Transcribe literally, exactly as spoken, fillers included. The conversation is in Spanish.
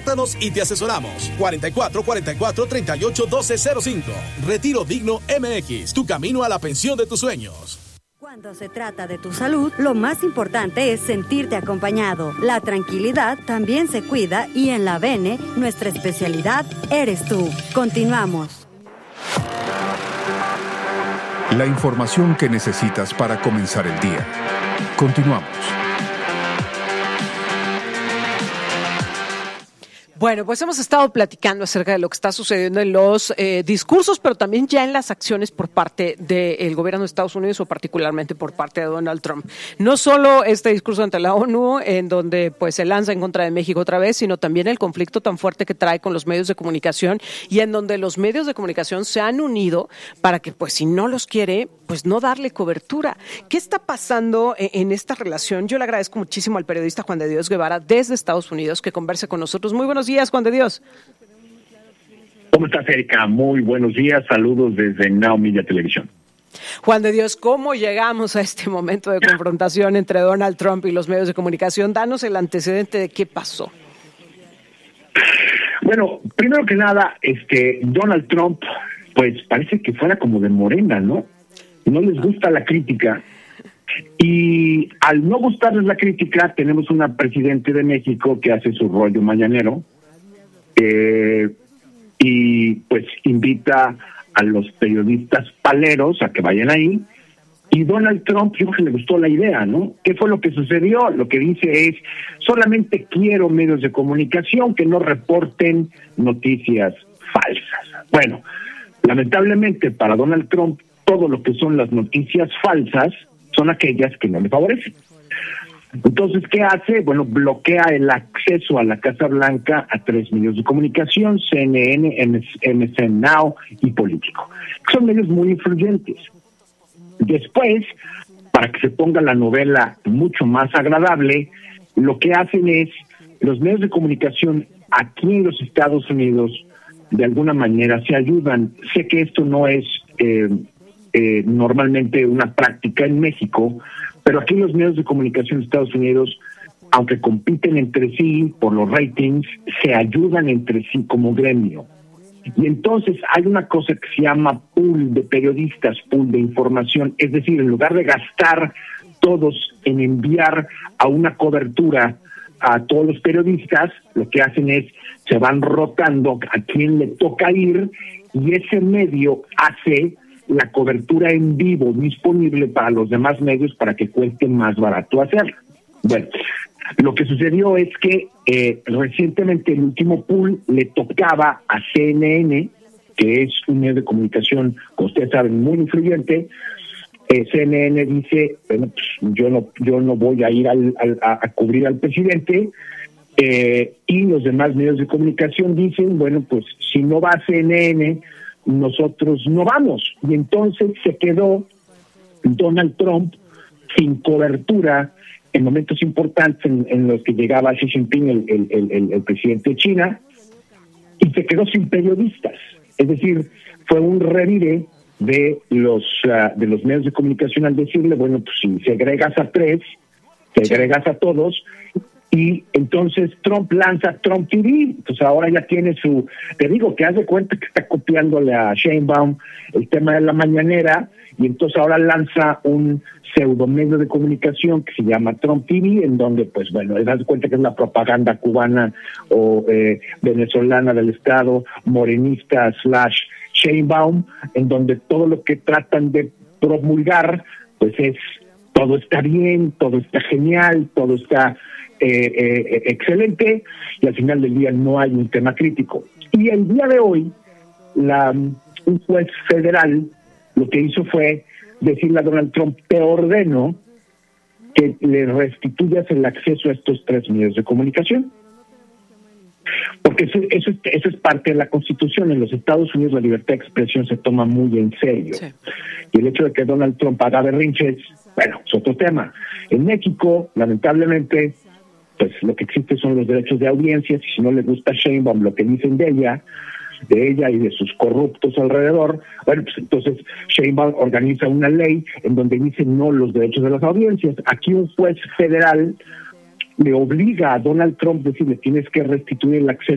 Contáctanos y te asesoramos. cuarenta y cuatro, cuarenta y cuatro, treinta y ocho, doce cero cinco. Retiro Digno M X, tu camino a la pensión de tus sueños. Cuando se trata de tu salud, lo más importante es sentirte acompañado. La tranquilidad también se cuida y en la Bene, nuestra especialidad eres tú. Continuamos. La información que necesitas para comenzar el día. Continuamos. Bueno, pues hemos estado platicando acerca de lo que está sucediendo en los eh, discursos, pero también ya en las acciones por parte del gobierno de Estados Unidos o particularmente por parte de Donald Trump. No solo este discurso ante la ONU, en donde pues se lanza en contra de México otra vez, sino también el conflicto tan fuerte que trae con los medios de comunicación y en donde los medios de comunicación se han unido para que, pues si no los quiere, pues no darle cobertura. ¿Qué está pasando en, en esta relación? Yo le agradezco muchísimo al periodista Juan de Dios Guevara desde Estados Unidos que converse con nosotros. Muy buenos días, Juan de Dios. ¿Cómo estás, Erika? Muy buenos días. Saludos desde Now Media Televisión. Juan de Dios, ¿cómo llegamos a este momento de confrontación entre Donald Trump y los medios de comunicación? Danos el antecedente de qué pasó. Bueno, primero que nada, este Donald Trump, pues parece que fuera como de Morena, ¿no? No les gusta la crítica. Y al no gustarles la crítica, tenemos una presidente de México que hace su rollo mañanero eh, y pues invita a los periodistas paleros a que vayan ahí. Y Donald Trump, yo creo que le gustó la idea, ¿no? ¿Qué fue lo que sucedió? Lo que dice es, solamente quiero medios de comunicación que no reporten noticias falsas. Bueno, lamentablemente para Donald Trump, todo lo que son las noticias falsas son aquellas que no le favorecen. Entonces, ¿qué hace? Bueno, bloquea el acceso a la Casa Blanca a tres medios de comunicación, C N N, M S N Now y Político. Son medios muy influyentes. Después, para que se ponga la novela mucho más agradable, lo que hacen es, los medios de comunicación aquí en los Estados Unidos, de alguna manera se ayudan. Sé que esto no es eh, eh, normalmente una práctica en México, pero aquí los medios de comunicación de Estados Unidos, aunque compiten entre sí por los ratings, se ayudan entre sí como gremio. Y entonces hay una cosa que se llama pool de periodistas, pool de información, es decir, en lugar de gastar todos en enviar a una cobertura a todos los periodistas, lo que hacen es, se van rotando a quien le toca ir y ese medio hace la cobertura en vivo disponible para los demás medios para que cueste más barato hacerlo. Bueno, lo que sucedió es que eh, recientemente el último pool le tocaba a C N N, que es un medio de comunicación, como ustedes saben, muy influyente. Eh, C N N dice, bueno, pues yo no, yo no voy a ir al, al, a, a cubrir al presidente, eh, y los demás medios de comunicación dicen, bueno, pues si no va C N N, nosotros no vamos. Y entonces se quedó Donald Trump sin cobertura en momentos importantes en, en los que llegaba Xi Jinping, el, el, el, el presidente de China, y se quedó sin periodistas. Es decir, fue un revire de los uh, de los medios de comunicación al decirle, bueno, pues si segregas a tres, segregas a todos, y entonces Trump lanza Trump T V, pues ahora ya tiene su, te digo que haz de cuenta que está copiándole a Sheinbaum el tema de la mañanera, y entonces ahora lanza un pseudo medio de comunicación que se llama Trump T V, en donde, pues bueno, te das cuenta que es la propaganda cubana o eh, venezolana del Estado, morenista slash Sheinbaum, en donde todo lo que tratan de promulgar, pues es, todo está bien, todo está genial, todo está eh, eh, excelente, y al final del día no hay un tema crítico. Y el día de hoy, la, un juez federal lo que hizo fue decirle a Donald Trump, te ordeno que le restituyas el acceso a estos tres medios de comunicación. Porque eso, eso, eso es parte de la Constitución. En los Estados Unidos la libertad de expresión se toma muy en serio. Sí. Y el hecho de que Donald Trump haga berrinches, bueno, es otro tema. En México, lamentablemente, pues lo que existe son los derechos de audiencias, y si no le gusta a Sheinbaum lo que dicen de ella, de ella y de sus corruptos alrededor, bueno, pues entonces Sheinbaum organiza una ley en donde dice no los derechos de las audiencias. Aquí un juez federal le obliga a Donald Trump a decirle tienes que restituir el acceso